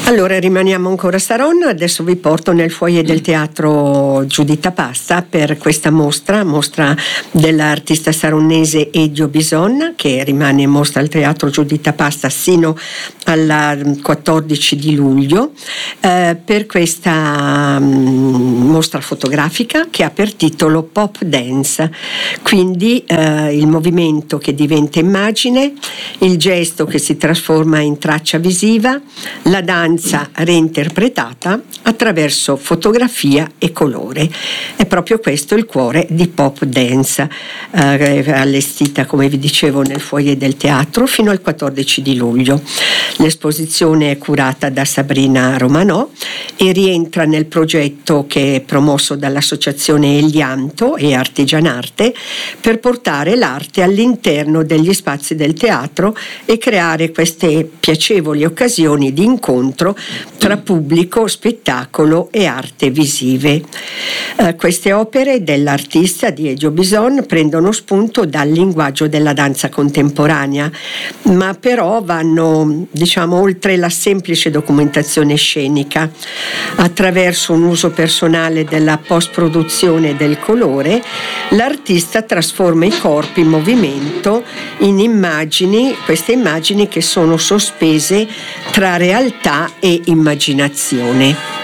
Allora rimaniamo ancora a Saronno, adesso vi porto nel foyer del teatro Giuditta Pasta per questa mostra dell'artista saronnese Edio Bison, che rimane in mostra al teatro Giuditta Pasta sino al 14 di luglio, per questa mostra fotografica che ha per titolo Pop Dance, quindi il movimento che diventa immagine, il gesto che si trasforma in traccia visiva, la danza reinterpretata attraverso fotografia e colore. È proprio questo il cuore di Pop Dance, allestita, come vi dicevo, nel foyer del teatro fino al 14 di luglio. L'esposizione è curata da Sabrina Romanò e rientra nel progetto che è promosso dall'associazione Elianto e Artigianarte per portare l'arte all'interno degli spazi del teatro e creare queste piacevoli occasioni di incontro tra pubblico, spettacolo e arte visive. Queste opere dell'artista di Edio Bison prendono spunto dal linguaggio della danza contemporanea, ma però vanno, oltre la semplice documentazione scenica. Attraverso un uso personale della post-produzione del colore, l'artista trasforma i corpi in movimento in immagini, queste immagini che sono sospese tra realtà e immaginazione.